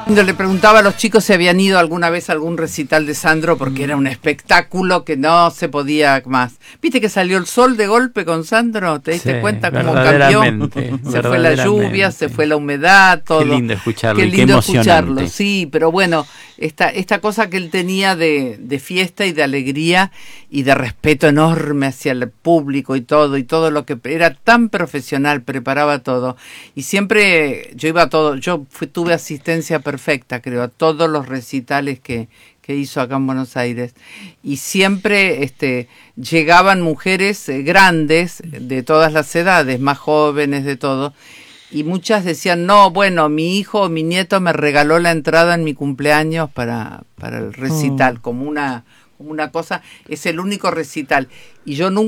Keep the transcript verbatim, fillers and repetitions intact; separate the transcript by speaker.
Speaker 1: Le preguntaba a los chicos si habían ido alguna vez a algún recital de Sandro, porque era un espectáculo que no se podía más. ¿Viste que salió el sol de golpe con Sandro? ¿Te diste
Speaker 2: Sí,
Speaker 1: cuenta cómo cambió? Se fue la lluvia, se fue la humedad, todo.
Speaker 2: Qué lindo escucharlo,
Speaker 1: qué
Speaker 2: y qué
Speaker 1: lindo
Speaker 2: emocionante.
Speaker 1: escucharlo, sí, pero bueno, esta, esta cosa que él tenía de, de fiesta y de alegría y de respeto enorme hacia el público y todo, y todo lo que era tan profesional, preparaba todo. Y siempre yo iba a todo, yo fui, tuve asistencia perfecta, creo, a todos los recitales que, que hizo acá en Buenos Aires. Y siempre este, llegaban mujeres eh, grandes, de todas las edades, más jóvenes, de todo. Y muchas decían, no, bueno, mi hijo o mi nieto me regaló la entrada en mi cumpleaños para, para el recital, oh. como una... una cosa, es el único recital. Y yo nunca